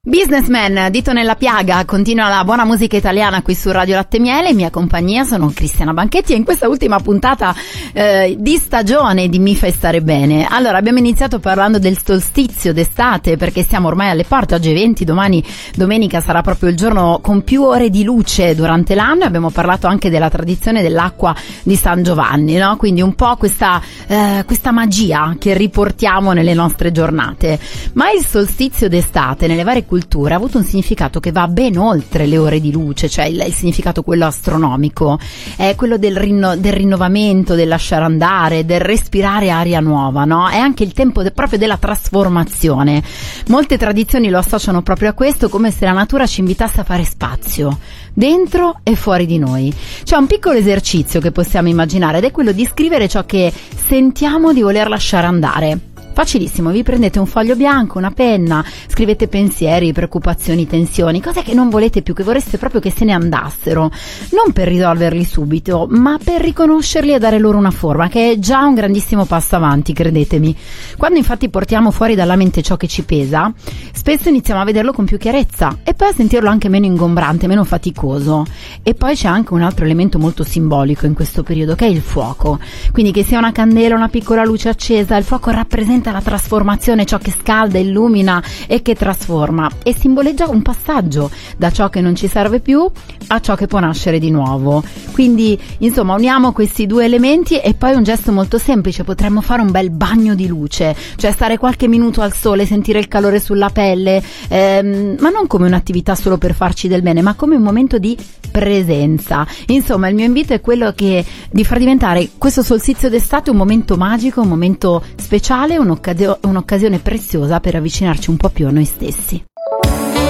Businessman, dito nella piaga, continua la buona musica italiana qui su Radio Latte Miele. In mia compagnia sono Cristiana Banchetti e in questa ultima puntata di stagione di Mi fai stare bene. Allora, abbiamo iniziato parlando del solstizio d'estate perché siamo ormai alle porte, oggi è 20, domani domenica sarà proprio il giorno con più ore di luce durante l'anno. Abbiamo parlato anche della tradizione dell'acqua di San Giovanni, no? Quindi un po' questa magia che riportiamo nelle nostre giornate. Ma il solstizio d'estate nelle varie cultura ha avuto un significato che va ben oltre le ore di luce, cioè il significato quello astronomico, è quello del rinnovamento, del lasciare andare, del respirare aria nuova, no? È anche il tempo proprio della trasformazione. Molte tradizioni lo associano proprio a questo, come se la natura ci invitasse a fare spazio dentro e fuori di noi. C'è un piccolo esercizio che possiamo immaginare ed è quello di scrivere ciò che sentiamo di voler lasciare andare. Facilissimo, vi prendete un foglio bianco, una penna, scrivete pensieri, preoccupazioni, tensioni, cose che non volete più, che vorreste proprio che se ne andassero, non per risolverli subito, ma per riconoscerli e dare loro una forma, che è già un grandissimo passo avanti, credetemi. Quando infatti portiamo fuori dalla mente ciò che ci pesa, spesso iniziamo a vederlo con più chiarezza e poi a sentirlo anche meno ingombrante, meno faticoso. E poi c'è anche un altro elemento molto simbolico in questo periodo, che è il fuoco. Quindi che sia una candela, una piccola luce accesa, il fuoco rappresenta la trasformazione, ciò che scalda, illumina e che trasforma, e simboleggia un passaggio da ciò che non ci serve più a ciò che può nascere di nuovo. Quindi insomma uniamo questi due elementi e poi un gesto molto semplice: potremmo fare un bel bagno di luce, cioè stare qualche minuto al sole, sentire il calore sulla pelle, ma non come un'attività solo per farci del bene, ma come un momento di presenza. Insomma, il mio invito è quello di far diventare questo solstizio d'estate un momento magico, un momento speciale, un'occasione preziosa per avvicinarci un po' più a noi stessi.